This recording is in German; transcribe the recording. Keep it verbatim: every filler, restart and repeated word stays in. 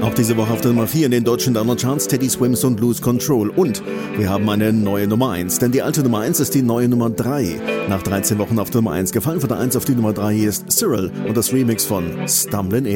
Auch diese Woche auf der Nummer vier in den deutschen Download-Charts Teddy Swims und Lose Control. Und wir haben eine neue Nummer eins, denn die alte Nummer eins ist die neue Nummer drei. Nach dreizehn Wochen auf der Nummer eins gefallen von der eins auf die Nummer drei ist Cyril und das Remix von Stumblin' In.